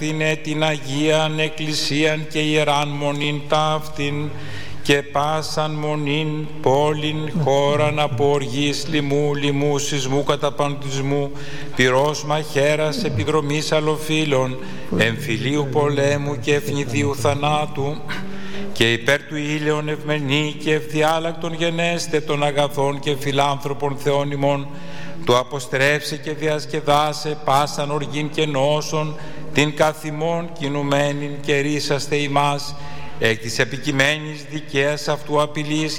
την Αγίαν Εκκλησίαν και Ιεράν Μονήν ταύτην και πάσαν μονήν πόλην χώραν από οργής λοιμού, λοιμού, σεισμού, καταπαντισμού, πυρός μαχαίρας, επιδρομής αλλοφύλων, εμφυλίου πολέμου και ευνηδίου θανάτου, και υπέρ του ήλαιον ευμενή και ευδιάλακτον γενέστε των αγαθών και φιλάνθρωπων Θεών ημών, του αποστρέψε και διασκεδάσε πάσαν οργήν και νόσον, την καθημών κινουμένην και ρίσαστε ημάς, εκ της επικειμένης δικαίας αυτού απειλής